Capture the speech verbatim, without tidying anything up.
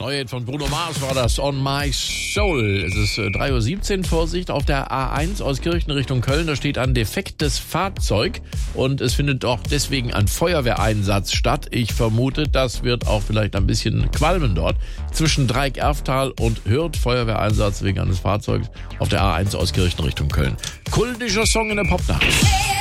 Neue von Bruno Mars war das, On My Soul. Es ist drei Uhr siebzehn, Vorsicht, auf der A eins aus Kirchen Richtung Köln. Da steht ein defektes Fahrzeug und es findet auch deswegen ein Feuerwehreinsatz statt. Ich vermute, das wird auch vielleicht ein bisschen qualmen dort. Zwischen Dreieck-Erftal und Hürth, Feuerwehreinsatz wegen eines Fahrzeugs auf der A eins aus Kirchen Richtung Köln. Kultischer Song in der Popnacht.